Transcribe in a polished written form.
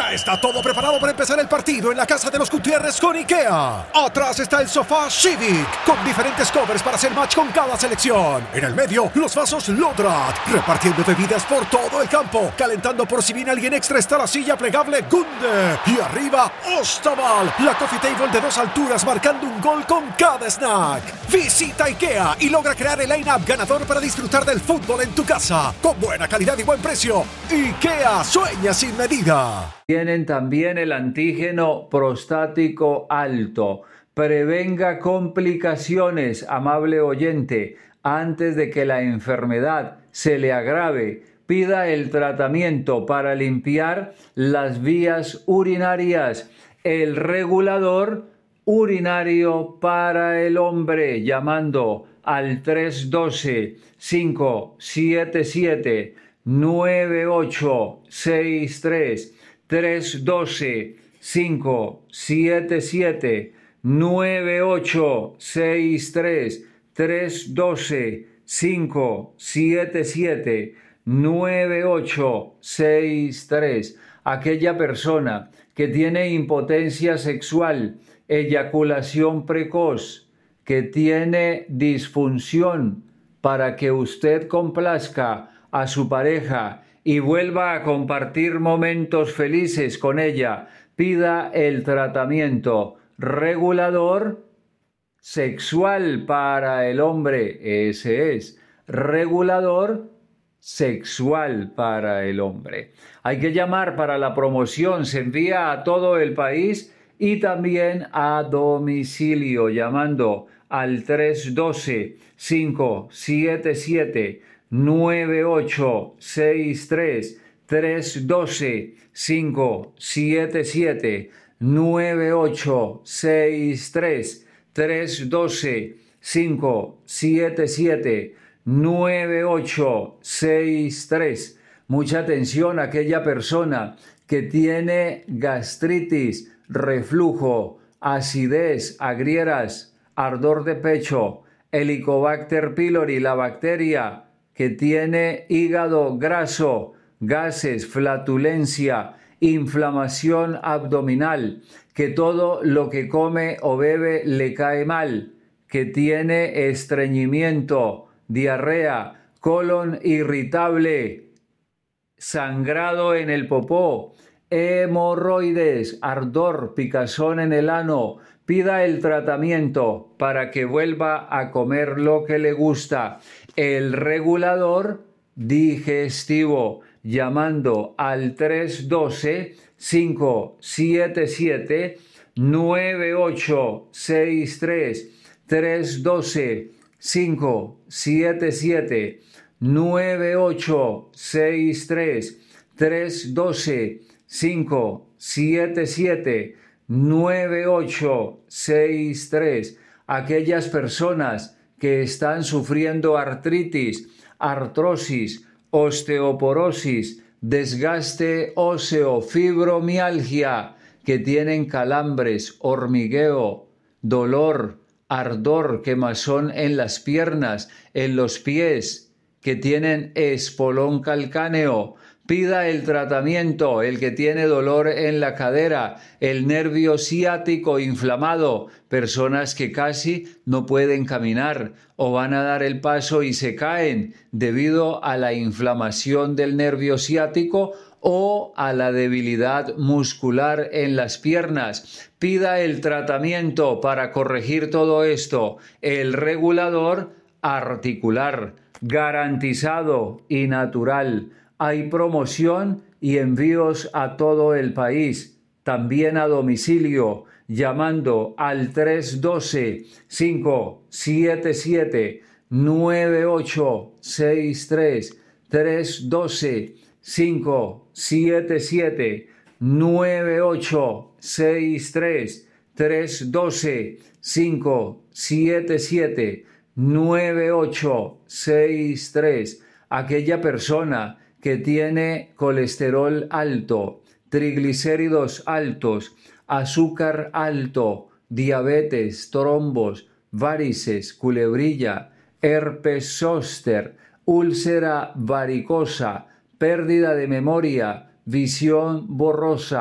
Ya está todo preparado para empezar el partido en la casa de los Gutiérrez con IKEA. Atrás está el sofá Civic, con diferentes covers para hacer match con cada selección. En el medio, los vasos Lodrat, repartiendo bebidas por todo el campo. Calentando por si viene alguien extra está la silla plegable Gunde. Y arriba, Ostaval, la coffee table de 2 alturas marcando un gol con cada snack. Visita IKEA y logra crear el line-up ganador para disfrutar del fútbol en tu casa. Con buena calidad y buen precio. IKEA, sueña sin medida. Tienen también el antígeno prostático alto. Prevenga complicaciones, amable oyente, antes de que la enfermedad se le agrave. Pida el tratamiento para limpiar las vías urinarias. El regulador urinario para el hombre, llamando al 312-577-9863. 312-577-9863. 312-577-9863. Aquella persona que tiene impotencia sexual, eyaculación precoz, que tiene disfunción, para que usted complazca a su pareja y vuelva a compartir momentos felices con ella, pida el tratamiento regulador sexual para el hombre. Ese es, regulador sexual para el hombre. Hay que llamar para la promoción, se envía a todo el país y también a domicilio, llamando al 312-577-9863. 312-577-9863. 312-577-9863. Mucha atención a aquella persona que tiene gastritis, reflujo, acidez, agrieras, ardor de pecho, Helicobacter pylori, la bacteria que tiene hígado graso, gases, flatulencia, inflamación abdominal, que todo lo que come o bebe le cae mal, que tiene estreñimiento, diarrea, colon irritable, sangrado en el popó, hemorroides, ardor, picazón en el ano. Pida el tratamiento para que vuelva a comer lo que le gusta. El regulador digestivo, llamando al 312-577-9863. 312-577-9863. 312-577-9863. Aquellas personas que están sufriendo artritis, artrosis, osteoporosis, desgaste óseo, fibromialgia, que tienen calambres, hormigueo, dolor, ardor, quemazón en las piernas, en los pies, que tienen espolón calcáneo. Pida el tratamiento, el que tiene dolor en la cadera, el nervio ciático inflamado, personas que casi no pueden caminar o van a dar el paso y se caen debido a la inflamación del nervio ciático o a la debilidad muscular en las piernas. Pida el tratamiento para corregir todo esto, el regulador articular, garantizado y natural. Hay promoción y envíos a todo el país, también a domicilio, llamando al 312-577-9863. 312-577-9863. 312-577-9863. Aquella persona que tiene colesterol alto, triglicéridos altos, azúcar alto, diabetes, trombos, varices, culebrilla, herpes zóster, úlcera varicosa, pérdida de memoria, visión borrosa,